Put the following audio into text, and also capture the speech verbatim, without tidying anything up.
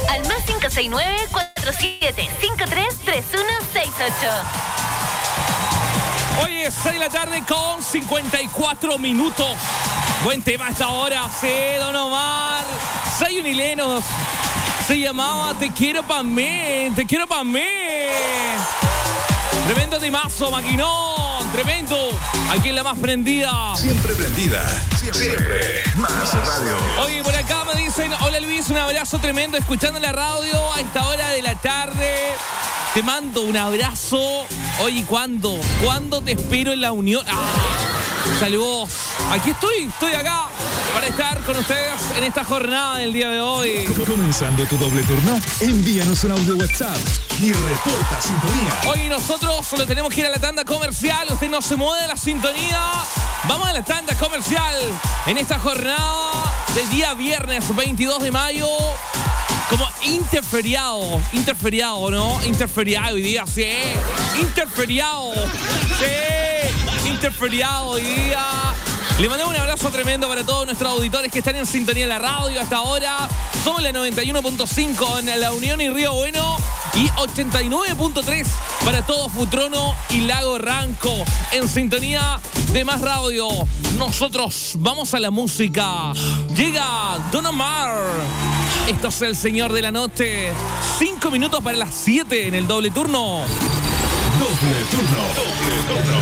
al más cinco seis nueve, cuatro siete cinco tres, tres uno seis ocho. Hoy es seis de la tarde con cincuenta y cuatro minutos. Buen tema a esta hora, sí, Don Omar. Soy Unilenos. Se llamaba Te quiero pa' mí, te quiero pa' mí. Tremendo temazo, maquinón, tremendo. Aquí en la más prendida. Siempre prendida, siempre, siempre. Más radio. Oye, por acá me dicen, hola Luis, un abrazo tremendo escuchando la radio a esta hora de la tarde. Te mando un abrazo. Oye, ¿cuándo? ¿Cuándo te espero en la unión? ¡Ah! Saludos. Aquí estoy, estoy acá para estar con ustedes en esta jornada del día de hoy. Comenzando tu doble turno, envíanos un audio WhatsApp y reporta sintonía. Hoy nosotros solo tenemos que ir a la tanda comercial. Usted no se mueve de la sintonía. Vamos a la tanda comercial en esta jornada del día viernes veintidós de mayo. Como interferiado, interferiado, ¿no? Interferiado hoy día, sí. Interferiado, sí. Interferiado hoy día. Le mandamos un abrazo tremendo para todos nuestros auditores que están en sintonía en la radio hasta ahora. Somos la noventa y uno punto cinco en La Unión y Río Bueno y ochenta y nueve punto tres para todo Futrono y Lago Ranco en sintonía de Más Radio. Nosotros vamos a la música. Llega Don Omar. Esto es el señor de la noche. Cinco minutos para las siete en el doble turno. Doble turno. Doble turno.